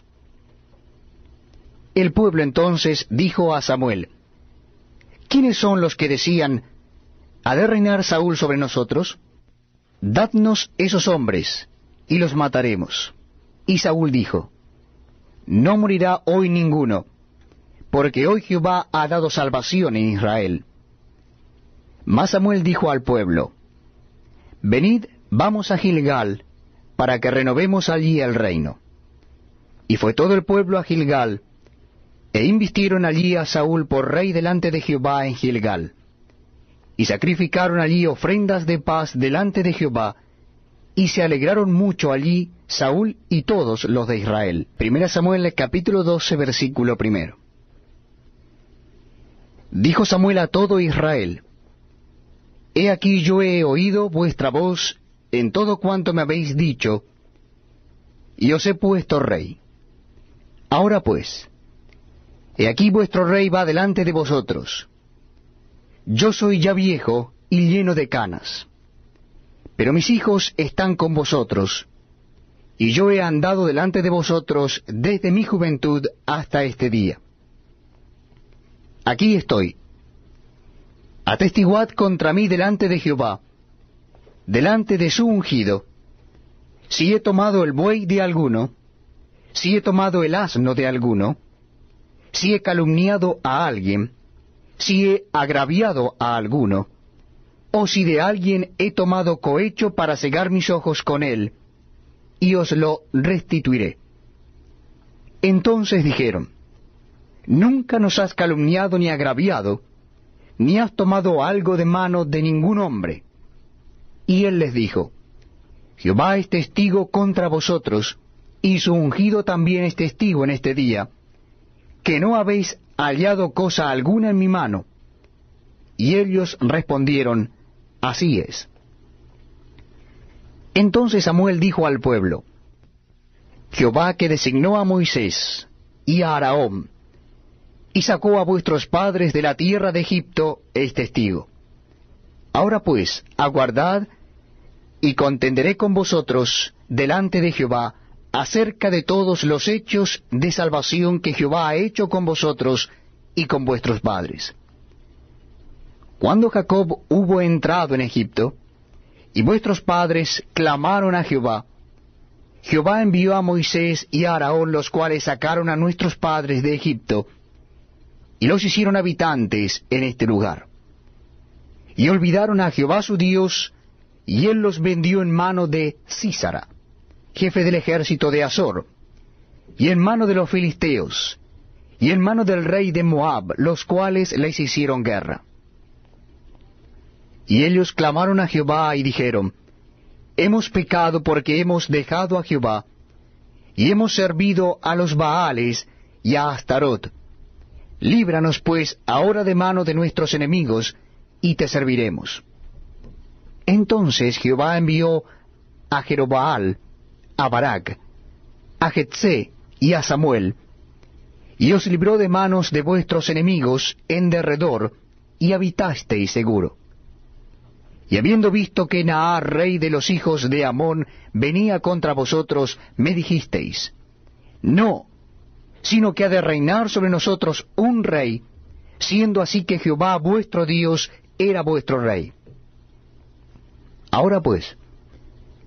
El pueblo entonces dijo a Samuel: ¿Quiénes son los que decían: ¿Ha de reinar Saúl sobre nosotros? Dadnos esos hombres, y los mataremos. Y Saúl dijo: No morirá hoy ninguno, porque hoy Jehová ha dado salvación en Israel. Mas Samuel dijo al pueblo: Venid, vamos a Gilgal, para que renovemos allí el reino. Y fue todo el pueblo a Gilgal, e invistieron allí a Saúl por rey delante de Jehová en Gilgal. Y sacrificaron allí ofrendas de paz delante de Jehová, y se alegraron mucho allí Saúl y todos los de Israel. Primera Samuel capítulo doce versículo primero. Dijo Samuel a todo Israel: He aquí yo he oído vuestra voz en todo cuanto me habéis dicho, y os he puesto rey. Ahora pues, he aquí vuestro rey va delante de vosotros. Yo soy ya viejo y lleno de canas, pero mis hijos están con vosotros, y yo he andado delante de vosotros desde mi juventud hasta este día. Aquí estoy. Atestiguad contra mí delante de Jehová, delante de su ungido, si he tomado el buey de alguno, si he tomado el asno de alguno, si he calumniado a alguien, si he agraviado a alguno, o si de alguien he tomado cohecho para cegar mis ojos con él, y os lo restituiré. Entonces dijeron: Nunca nos has calumniado ni agraviado, ni has tomado algo de mano de ningún hombre. Y él les dijo: Jehová es testigo contra vosotros, y su ungido también es testigo en este día, que no habéis hallado cosa alguna en mi mano. Y ellos respondieron: Así es. Entonces Samuel dijo al pueblo: Jehová, que designó a Moisés y a Aarón, y sacó a vuestros padres de la tierra de Egipto, es testigo. Ahora pues, aguardad, y contenderé con vosotros delante de Jehová acerca de todos los hechos de salvación que Jehová ha hecho con vosotros y con vuestros padres. Cuando Jacob hubo entrado en Egipto, y vuestros padres clamaron a Jehová, Jehová envió a Moisés y a Aarón, los cuales sacaron a nuestros padres de Egipto, y los hicieron habitantes en este lugar. Y olvidaron a Jehová su Dios, y él los vendió en mano de Sísara, jefe del ejército de Azor, y en mano de los filisteos, y en mano del rey de Moab, los cuales les hicieron guerra. Y ellos clamaron a Jehová y dijeron: Hemos pecado porque hemos dejado a Jehová, y hemos servido a los Baales y a Astarot. Líbranos pues ahora de mano de nuestros enemigos, y te serviremos. Entonces Jehová envió a Jerobaal, a Barak, a Jetsé y a Samuel, y os libró de manos de vuestros enemigos en derredor, y habitasteis seguro. Y habiendo visto que Naar, rey de los hijos de Amón, venía contra vosotros, me dijisteis: No, sino que ha de reinar sobre nosotros un rey, siendo así que Jehová vuestro Dios era vuestro rey. Ahora pues,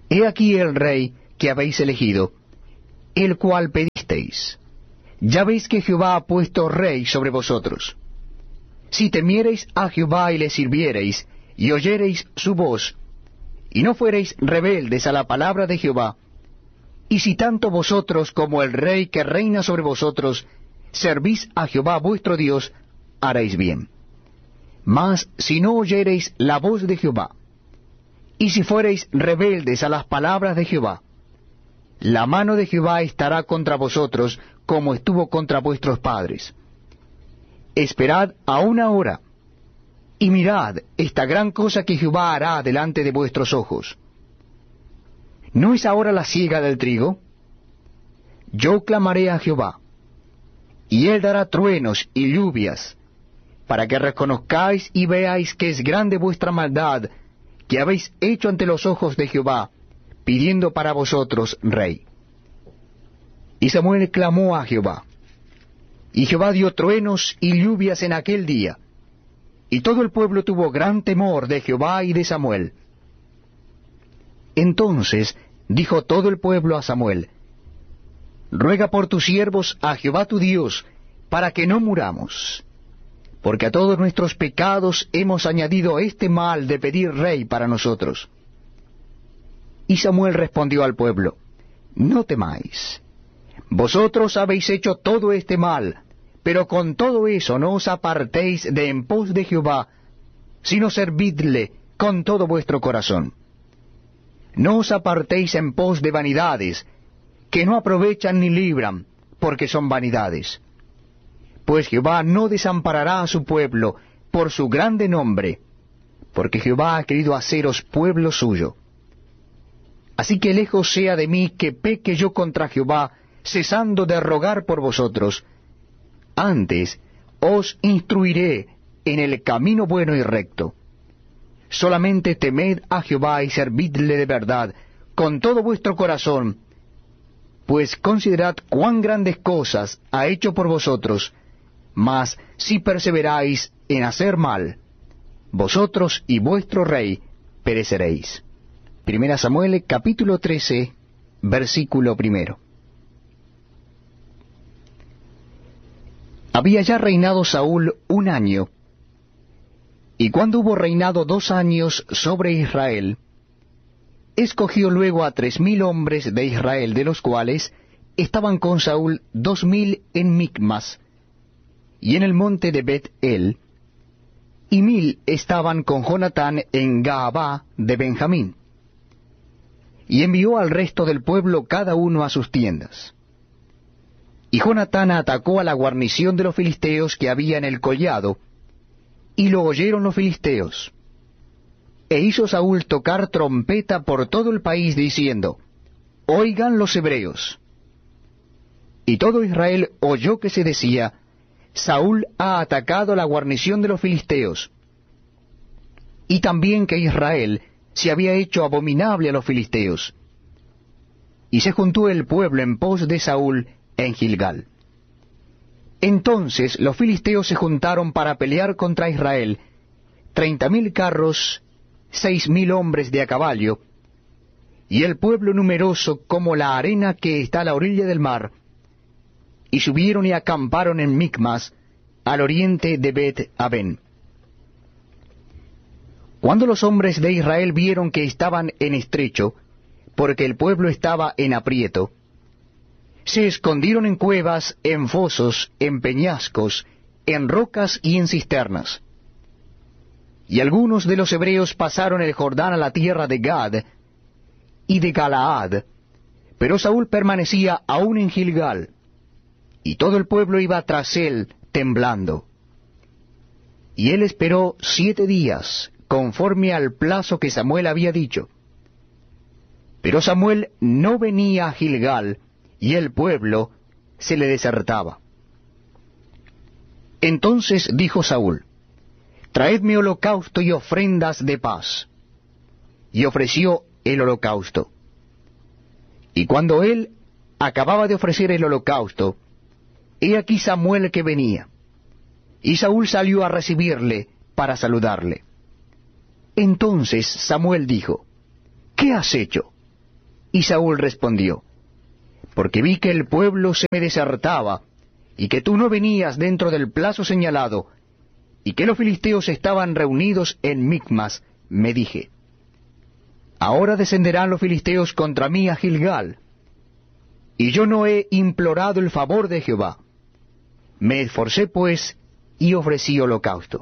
He aquí el rey que habéis elegido, el cual pedisteis. Ya veis que Jehová ha puesto rey sobre vosotros. Si temiereis a Jehová y le sirviereis, y oyereis su voz, y no fuereis rebeldes a la palabra de Jehová, y si tanto vosotros como el rey que reina sobre vosotros servís a Jehová vuestro Dios, haréis bien. Mas si no oyereis la voz de Jehová, y si fuereis rebeldes a las palabras de Jehová, la mano de Jehová estará contra vosotros como estuvo contra vuestros padres. Esperad aún ahora, y mirad esta gran cosa que Jehová hará delante de vuestros ojos. ¿No es ahora la siega del trigo? Yo clamaré a Jehová, y él dará truenos y lluvias, para que reconozcáis y veáis que es grande vuestra maldad que habéis hecho ante los ojos de Jehová, pidiendo para vosotros rey. Y Samuel clamó a Jehová, y Jehová dio truenos y lluvias en aquel día, y todo el pueblo tuvo gran temor de Jehová y de Samuel. Entonces dijo todo el pueblo a Samuel, ruega por tus siervos a Jehová tu Dios, para que no muramos, porque a todos nuestros pecados hemos añadido este mal de pedir rey para nosotros. Y Samuel respondió al pueblo, no temáis, vosotros habéis hecho todo este mal, pero con todo eso no os apartéis de en pos de Jehová, sino servidle con todo vuestro corazón. No os apartéis en pos de vanidades, que no aprovechan ni libran, porque son vanidades. Pues Jehová no desamparará a su pueblo por su grande nombre, porque Jehová ha querido haceros pueblo suyo. Así que lejos sea de mí que peque yo contra Jehová, cesando de rogar por vosotros. Antes os instruiré en el camino bueno y recto. Solamente temed a Jehová y servidle de verdad, con todo vuestro corazón, pues considerad cuán grandes cosas ha hecho por vosotros, mas si perseveráis en hacer mal, vosotros y vuestro rey pereceréis. Primera Samuel, capítulo trece, versículo primero. Había ya reinado Saúl un año, y cuando hubo reinado dos años sobre Israel, escogió luego a tres mil hombres de Israel, de los cuales estaban con Saúl dos mil en Micmas, y en el monte de Bet-el, y mil estaban con Jonatán en Gaabá de Benjamín. Y envió al resto del pueblo cada uno a sus tiendas. Y Jonatán atacó a la guarnición de los filisteos que había en el collado, y lo oyeron los filisteos. E hizo Saúl tocar trompeta por todo el país, diciendo, oigan los hebreos. Y todo Israel oyó que se decía, Saúl ha atacado la guarnición de los filisteos, y también que Israel se había hecho abominable a los filisteos. Y se juntó el pueblo en pos de Saúl en Gilgal. Entonces los filisteos se juntaron para pelear contra Israel, treinta mil carros, seis mil hombres de a caballo, y el pueblo numeroso como la arena que está a la orilla del mar, y subieron y acamparon en Micmas, al oriente de Bet-aven. Cuando los hombres de Israel vieron que estaban en estrecho, porque el pueblo estaba en aprieto, se escondieron en cuevas, en fosos, en peñascos, en rocas y en cisternas. Y algunos de los hebreos pasaron el Jordán a la tierra de Gad y de Galaad, pero Saúl permanecía aún en Gilgal, y todo el pueblo iba tras él temblando. Y él esperó siete días, conforme al plazo que Samuel había dicho. Pero Samuel no venía a Gilgal, y el pueblo se le desertaba. Entonces dijo Saúl, traedme holocausto y ofrendas de paz. Y ofreció el holocausto. Y cuando él acababa de ofrecer el holocausto, he aquí Samuel que venía. Y Saúl salió a recibirle para saludarle. Entonces Samuel dijo, ¿qué has hecho? Y Saúl respondió, porque vi que el pueblo se me desertaba, y que tú no venías dentro del plazo señalado, y que los filisteos estaban reunidos en Micmas, me dije, ahora descenderán los filisteos contra mí a Gilgal, y yo no he implorado el favor de Jehová. Me esforcé pues, y ofrecí holocausto.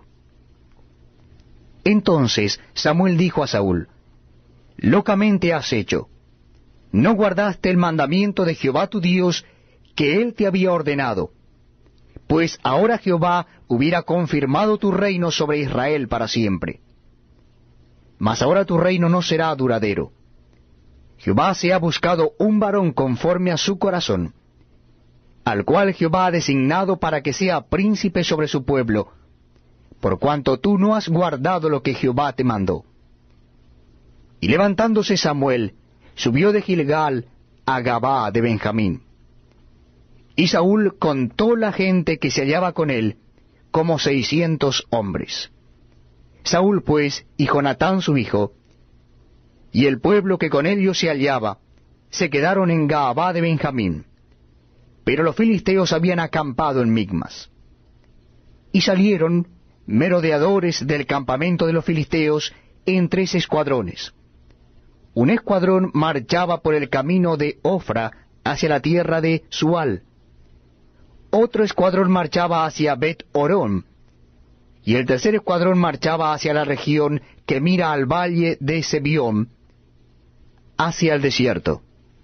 Entonces Samuel dijo a Saúl, locamente has hecho. No guardaste el mandamiento de Jehová tu Dios, que él te había ordenado. Pues ahora Jehová hubiera confirmado tu reino sobre Israel para siempre. Mas ahora tu reino no será duradero. Jehová se ha buscado un varón conforme a su corazón, al cual Jehová ha designado para que sea príncipe sobre su pueblo, por cuanto tú no has guardado lo que Jehová te mandó. Y levantándose Samuel, subió de Gilgal a Gabaa de Benjamín. Y Saúl contó la gente que se hallaba con él, como seiscientos hombres. Saúl pues, y Jonatán su hijo, y el pueblo que con ellos se hallaba, se quedaron en Gabaa de Benjamín. Pero los filisteos habían acampado en Micmas. Y salieron merodeadores del campamento de los filisteos en tres escuadrones. Un escuadrón marchaba por el camino de Ofra hacia la tierra de Sual. Otro escuadrón marchaba hacia Bet-Orón, y el tercer escuadrón marchaba hacia la región que mira al valle de Sebión, hacia el desierto.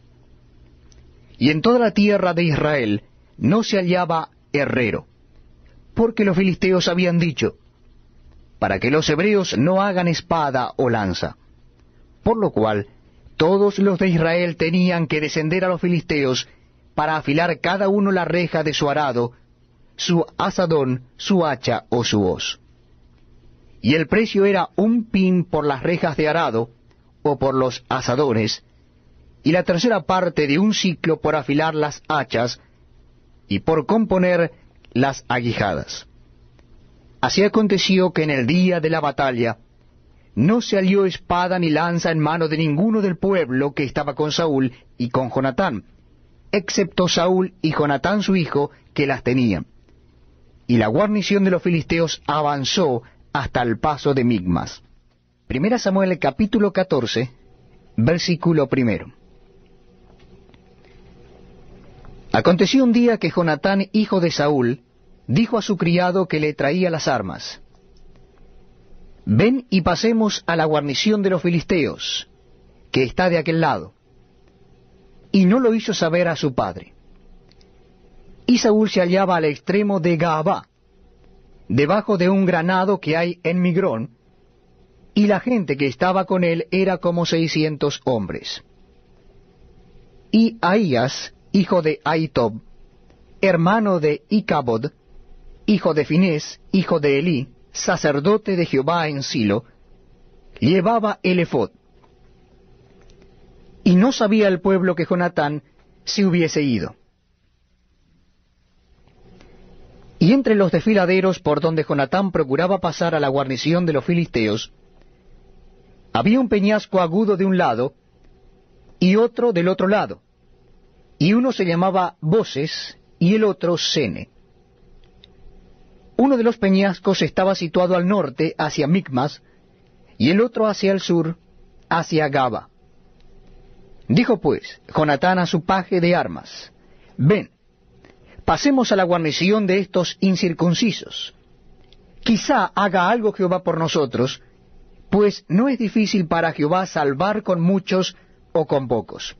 Y en toda la tierra de Israel no se hallaba herrero, porque los filisteos habían dicho, para que los hebreos no hagan espada o lanza. Por lo cual, todos los de Israel tenían que descender a los filisteos para afilar cada uno la reja de su arado, su azadón, su hacha o su hoz. Y el precio era un pin por las rejas de arado, o por los azadones, y la tercera parte de un siclo por afilar las hachas, y por componer las aguijadas. Así aconteció que en el día de la batalla, no se halló espada ni lanza en mano de ninguno del pueblo que estaba con Saúl y con Jonatán, excepto Saúl y Jonatán su hijo, que las tenían. Y la guarnición de los filisteos avanzó hasta el paso de Micmas. Primera Samuel capítulo catorce, versículo primero. Aconteció un día que Jonatán, hijo de Saúl, dijo a su criado que le traía las armas, ven y pasemos a la guarnición de los filisteos, que está de aquel lado. Y no lo hizo saber a su padre. Y Saúl se hallaba al extremo de Gabaa, debajo de un granado que hay en Migrón, y la gente que estaba con él era como seiscientos hombres. Y Ahías, hijo de Ahitob, hermano de Icabod, hijo de Finés, hijo de Elí, sacerdote de Jehová en Silo, llevaba el ephod. Y no sabía el pueblo que Jonatán se hubiese ido. Y entre los desfiladeros por donde Jonatán procuraba pasar a la guarnición de los filisteos, había un peñasco agudo de un lado, y otro del otro lado, y uno se llamaba Boses, y el otro Sene. Uno de los peñascos estaba situado al norte, hacia Micmas, y el otro hacia el sur, hacia Gaba. Dijo pues Jonatán a su paje de armas, ven, pasemos a la guarnición de estos incircuncisos. Quizá haga algo Jehová por nosotros, pues no es difícil para Jehová salvar con muchos o con pocos.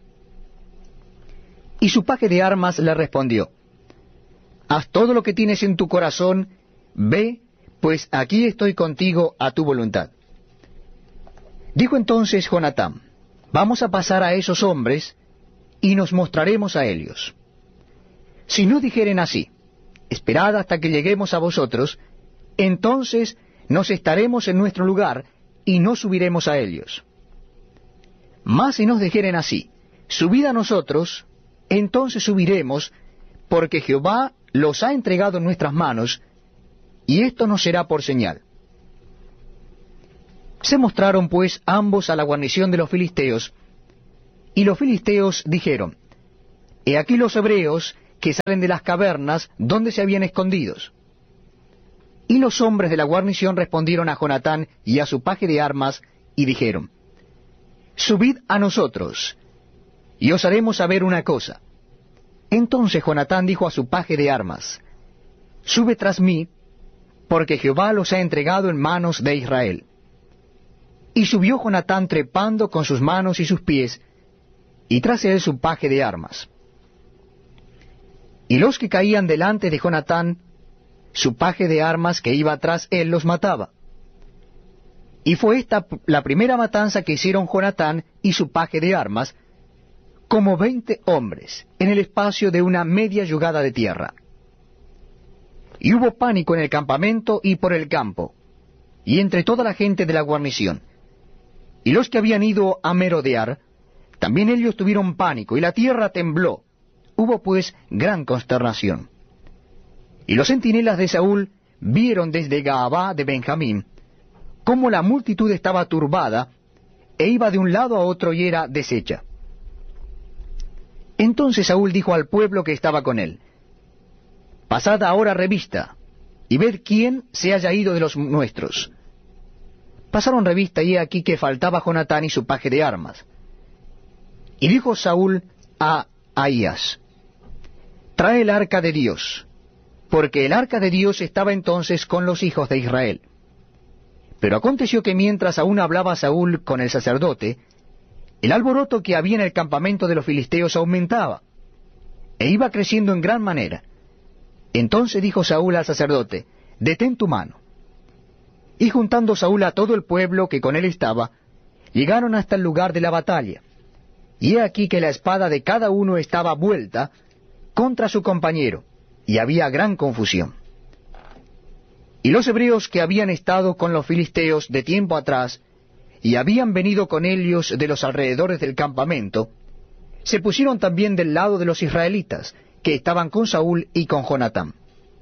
Y su paje de armas le respondió, haz todo lo que tienes en tu corazón, ve, pues aquí estoy contigo a tu voluntad. Dijo entonces Jonatán, vamos a pasar a esos hombres, y nos mostraremos a ellos. Si no dijeren así, esperad hasta que lleguemos a vosotros, entonces nos estaremos en nuestro lugar, y no subiremos a ellos. Mas si nos dijeren así, subid a nosotros, entonces subiremos, porque Jehová los ha entregado en nuestras manos, y esto nos será por señal. Se mostraron pues ambos a la guarnición de los filisteos, Y los filisteos dijeron, he aquí los hebreos que salen de las cavernas donde se habían escondidos. Y los hombres de la guarnición respondieron a Jonatán y a su paje de armas, y dijeron, subid a nosotros, y os haremos saber una cosa. Entonces Jonatán dijo a su paje de armas, sube tras mí, porque Jehová los ha entregado en manos de Israel. Y subió Jonatán trepando con sus manos y sus pies, y tras él su paje de armas. Y los que caían delante de Jonatán, su paje de armas que iba tras él los mataba. Y fue esta la primera matanza que hicieron Jonatán y su paje de armas, como veinte hombres, en el espacio de una media yugada de tierra. Y hubo pánico en el campamento y por el campo, y entre toda la gente de la guarnición. Y los que habían ido a merodear, también ellos tuvieron pánico, y la tierra tembló. Hubo pues gran consternación. Y los centinelas de Saúl vieron desde Gaabá de Benjamín cómo la multitud estaba turbada, e iba de un lado a otro y era deshecha. Entonces Saúl dijo al pueblo que estaba con él, pasad ahora revista, y ved quién se haya ido de los nuestros. Pasaron revista, y he aquí que faltaba Jonatán y su paje de armas. Y dijo Saúl a Ahías, trae el arca de Dios, porque el arca de Dios estaba entonces con los hijos de Israel. Pero aconteció que mientras aún hablaba Saúl con el sacerdote, el alboroto que había en el campamento de los filisteos aumentaba, e iba creciendo en gran manera. Entonces dijo Saúl al sacerdote, detén tu mano. Y juntando Saúl a todo el pueblo que con él estaba, llegaron hasta el lugar de la batalla. Y he aquí que la espada de cada uno estaba vuelta contra su compañero, y había gran confusión. Y los hebreos que habían estado con los filisteos de tiempo atrás, y habían venido con ellos de los alrededores del campamento, se pusieron también del lado de los israelitas, que estaban con Saúl y con Jonatán.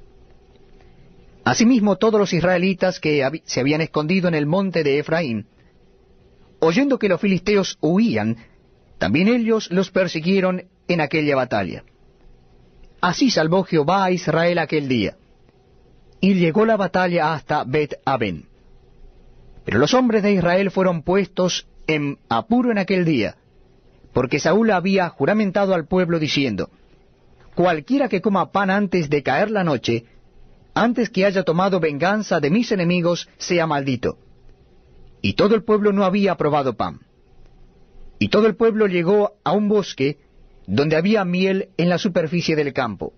Asimismo todos los israelitas que hab- se habían escondido en el monte de Efraín, oyendo que los filisteos huían, también ellos los persiguieron en aquella batalla. Así salvó Jehová a Israel aquel día. Y llegó la batalla hasta Bet-Aben. Pero los hombres de Israel fueron puestos en apuro en aquel día, porque Saúl había juramentado al pueblo diciendo, cualquiera que coma pan antes de caer la noche, antes que haya tomado venganza de mis enemigos, sea maldito. Y todo el pueblo no había probado pan. Y todo el pueblo llegó a un bosque, donde había miel en la superficie del campo.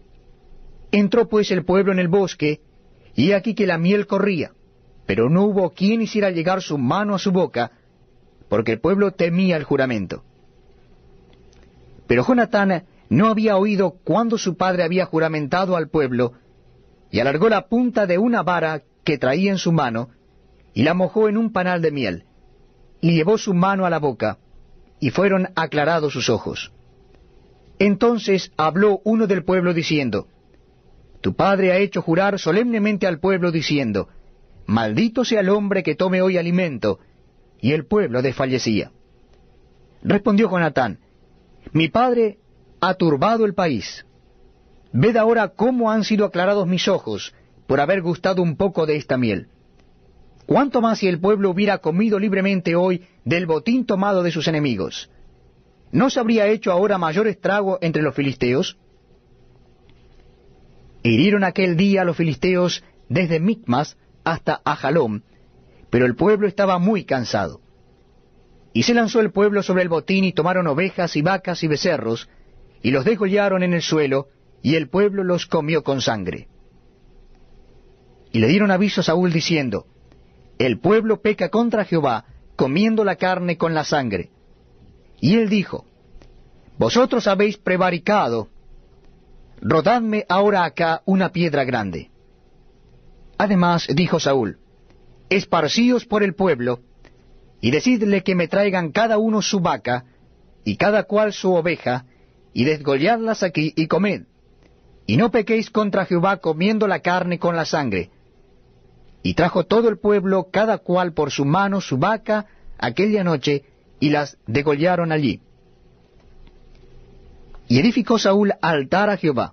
Entró pues el pueblo en el bosque, y he aquí que la miel corría, pero no hubo quien hiciera llegar su mano a su boca, porque el pueblo temía el juramento. Pero Jonatán no había oído cuando su padre había juramentado al pueblo, y alargó la punta de una vara que traía en su mano, y la mojó en un panal de miel, y llevó su mano a la boca, y fueron aclarados sus ojos. Entonces habló uno del pueblo diciendo, tu padre ha hecho jurar solemnemente al pueblo diciendo, maldito sea el hombre que tome hoy alimento, y el pueblo desfallecía. Respondió Jonatán, mi padre ha turbado el país. Ved ahora cómo han sido aclarados mis ojos por haber gustado un poco de esta miel. ¿Cuánto más si el pueblo hubiera comido libremente hoy del botín tomado de sus enemigos? ¿No se habría hecho ahora mayor estrago entre los filisteos? Hirieron aquel día a los filisteos desde Micmas hasta Ajalón, pero el pueblo estaba muy cansado. Y se lanzó el pueblo sobre el botín, y tomaron ovejas y vacas y becerros, y los degollaron en el suelo, y el pueblo los comió con sangre. Y le dieron aviso a Saúl diciendo, el pueblo peca contra Jehová, comiendo la carne con la sangre. Y él dijo, vosotros habéis prevaricado, rodadme ahora acá una piedra grande. Además dijo Saúl, esparcíos por el pueblo, y decidle que me traigan cada uno su vaca, y cada cual su oveja, y desgolladlas aquí y comed, y no pequéis contra Jehová comiendo la carne con la sangre. Y trajo todo el pueblo, cada cual por su mano, su vaca, aquella noche, y las degollaron allí. Y edificó Saúl altar a Jehová,